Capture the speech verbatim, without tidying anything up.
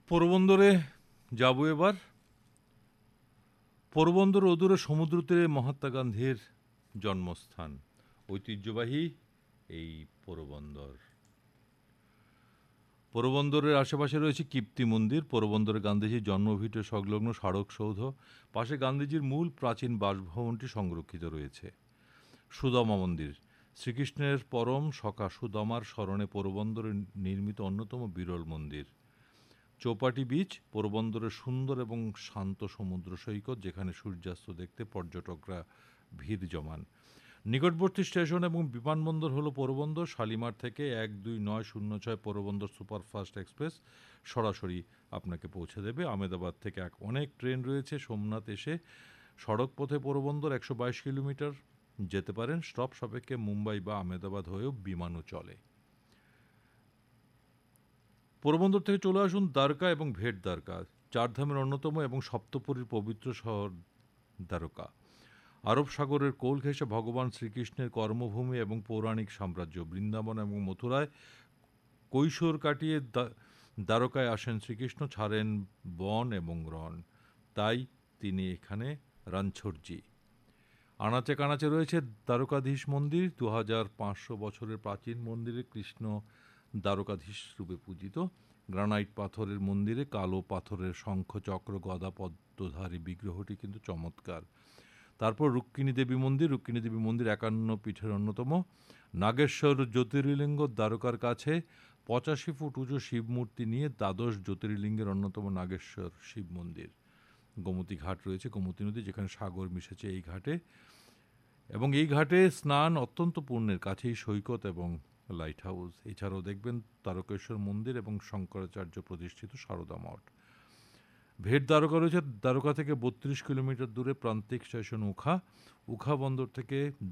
পোরবন্দরে যাব এবার। পোরবন্দর অদূরে সমুদ্র তীরে মহাত্মা গান্ধীর জন্মস্থান, ঐতিহ্যবাহী এই পোরবন্দর। পোরবন্দরের আশেপাশে রয়েছে কীর্তি মন্দির, পোরবন্দরে গান্ধীজির জন্মভিটে সংলগ্ন স্মারক সৌধ, পাশে গান্ধীজির মূল প্রাচীন বাসভবনটি সংরক্ষিত রয়েছে। সুদামা মন্দির, শ্রীকৃষ্ণের পরম সখা সুদামার স্মরণে পোরবন্দরে নির্মিত অন্যতম বিরল মন্দির। চৌপাটি বিচ, পোরবন্দরের সুন্দর এবং শান্ত সমুদ্র সৈকত, যেখানে সূর্যাস্ত দেখতে পর্যটকরা ভিড় জমান। নিকটবর্তী স্টেশন এবং বিমানবন্দর হলো পোরবন্দর। শালিমার থেকে এক দুই নয় শূন্য ছয় পোরবন্দর সুপারফাস্ট এক্সপ্রেস সরাসরি আপনাকে পৌঁছে দেবে। আমেদাবাদ থেকে এক অনেক ট্রেন রয়েছে। সোমনাথ এসে সড়ক পথে পোরবন্দর একশো বাইশ কিলোমিটার যেতে পারেন। স্টপ সাপেক্ষে মুম্বাই বা আমেদাবাদ হয়েও বিমানও চলে। পোরবন্দর থেকে চলে আসুন দ্বারকা এবং ভেট দ্বারকা, চারধামের অন্যতম এবং সপ্তপুরীর পবিত্র শহর দ্বারকা। আরব সাগরের কোল ঘেঁষে ভগবান শ্রীকৃষ্ণের কর্মভূমি এবং পৌরাণিক সাম্রাজ্য। বৃন্দাবন এবং মথুরায় কৈশোর কাটিয়ে দ্বারকায় আসেন শ্রীকৃষ্ণ, ছাড়েন বন এবং রণ, তাই তিনি এখানে রণছোড়জি। আনাচে কানাচে রয়েছে দ্বারকাধীশ মন্দির, দু হাজার পাঁচশো বছরের প্রাচীন মন্দিরে কৃষ্ণ দ্বারকাধীশ রূপে পূজিত। গ্রানাইট পাথরের মন্দিরে কালো পাথরের শঙ্খ চক্র গদা পদ্মধারী বিগ্রহটি কিন্তু চমৎকার। তারপর রুক্মিণী দেবী মন্দির, রুক্মিণী দেবী মন্দির একান্ন পীঠের অন্যতম। নাগেশ্বর জ্যোতির্লিঙ্গ দ্বারকার কাছে পঁচাশি ফুট উঁচু শিব মূর্তি নিয়ে দ্বাদশ জ্যোতির্লিঙ্গের অন্যতম নাগেশ্বর শিব মন্দির। গোমতী ঘাট রয়েছে, গোমতী নদী যেখানে সাগর মিশেছে এই ঘাটে, এবং এই ঘাটে স্নান অত্যন্ত পুণ্যের। কাছেই সৈকত এবং লাইট হাউস। এছাড়াও দেখবেন তারকেশ্বর মন্দির এবং শঙ্করাচার্য প্রতিষ্ঠিত সারদা মঠ। ভেট দ্বারকা রয়েছে দ্বারকা থেকে বত্রিশ কিলোমিটার দূরে। প্রান্তিক স্টেশন উখা। উখা বন্দর থেকে